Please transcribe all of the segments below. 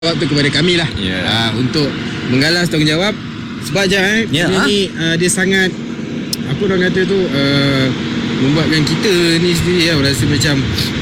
jawab tu kepada kami lah. Untuk menggalas tanggungjawab. Sebab ni dia sangat, apa orang kata tu, membuatkan kita ni sendiri rasa macam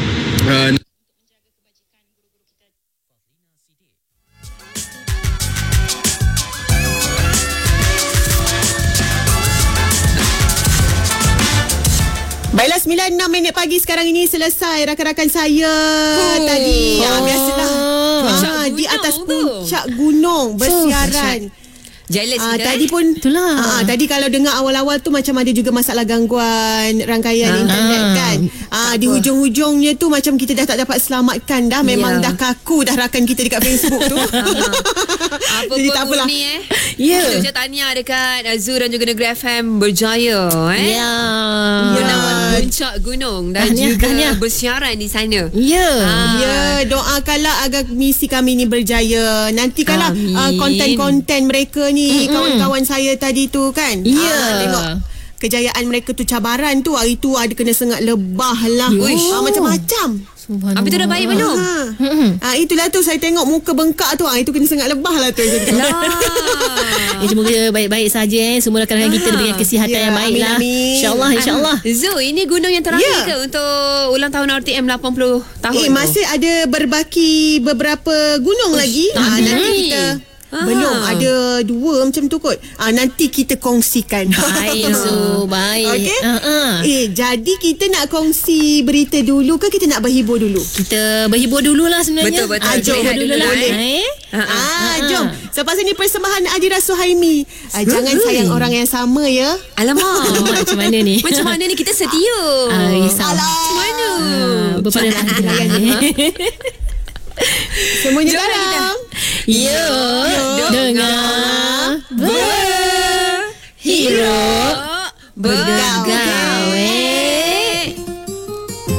Baiklah, 9:06 minit pagi sekarang ini selesai rakan-rakan saya tadi. Biasalah di atas puncak gunung bersiaran. Jealous tadi pun itulah. Tadi kalau dengar awal-awal tu macam ada juga masalah gangguan rangkaian internet kan. Di hujung-hujungnya tu macam kita dah tak dapat selamatkan dah. Memang dah kaku dah rakan kita dekat Facebook tu. Apa jadi pun tak apalah. Ni kita ucap tahniah dekat Azur dan juga Negeri FM berjaya menawar puncak gunung dan juga bersiaran di sana. Doakanlah agar misi kami ni berjaya. Nanti kalau konten-konten mereka ni kawan-kawan saya tadi tu kan. Tengok kejayaan mereka tu, cabaran tu. Hari tu ada kena sengat lebah lah. Macam-macam. Habis tu dah baik belum? Itulah tu saya tengok muka bengkak tu. Itu kena sengat lebah lah tu. Semoga baik-baik saja. Semua rakan-rakan kita diberikan kesihatan yang baik lah. InsyaAllah. Zo, ini gunung yang terakhir ke untuk ulang tahun RTM 80 tahun masih ada berbaki beberapa gunung lagi. Nanti kita belum ada 2 macam tu kot. Nanti kita kongsikan. Baik Zo, baik. Okay? Jadi kita nak kongsi berita dulu ke kita nak berhibur dulu? Kita berhibur dululah sebenarnya. Betul. Jom dulu lah. Jom. Selepas ini persembahan Adira Suhaimi. Jangan sayang orang yang sama ya. Alamak. Macam mana ni? Macam mana ni kita setia? Macam mana? Berpada semuanya dalam dengar berhirup bergagal.